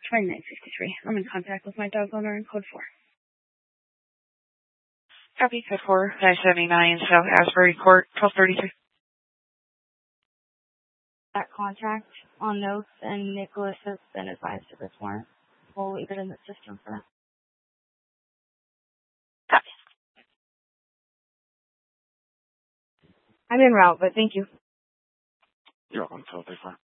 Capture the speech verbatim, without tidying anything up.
twenty-nine fifty-three. I'm in contact with my dog owner in code four. Copy, code four, nine seventy-nine South Asbury Court, twelve thirty-three. That contact on notes, and Nicholas has been advised of this warrant. We'll leave it in the system for that. Copy. I'm en route, but thank you. You're welcome. twelve thirty-four.